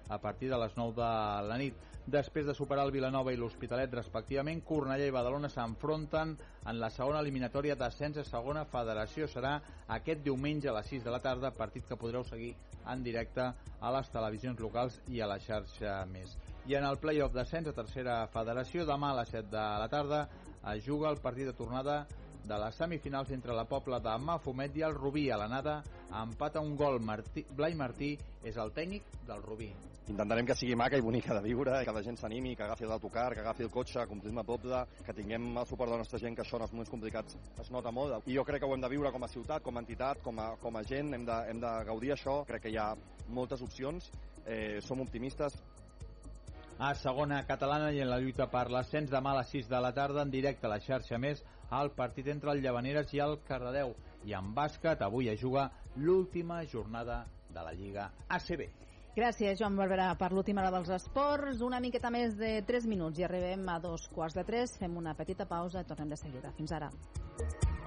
a partir de les 9 de la nit. Després de superar el Vilanova i l'Hospitalet respectivament, Cornellà i Badalona s'enfronten en la segona eliminatòria d'ascens a segona federació. Serà aquest diumenge a les 6 de la tarda, partit que podreu seguir en directe a les televisions locals i a la xarxa Més. I en el play-off d'ascens a tercera federació, demà a les 7 de la tarda es juga el partit de tornada de les semifinals entre la Pobla de Mafumet i el Rubí. A l'anada empata un gol. Blai Martí és el tècnic del Rubí. Intentarem que sigui maca i bonica de viure, que la gent s'animi, que agafi l'autocar, que agafi el cotxe, que omplim el poble, que tinguem el suport de la nostra gent, que això en els moments complicats es nota molt. I jo crec que ho hem de viure com a ciutat, com a entitat, com a gent, hem de gaudir això. Crec que hi ha moltes opcions, som optimistes. A segona catalana i en la lluita per l'ascens, demà a les 6 de la tarda en directe a la xarxa Més, el partit entre el Llavaneres i el Cardedeu. I en bàsquet avui es juga l'última jornada de la Lliga ACB. Gràcies, Joan Barberà, per l'última hora dels esports. Una miqueta més de 3 minuts i arribem a 2:15. Fem una petita pausa i tornem de seguida. Fins ara.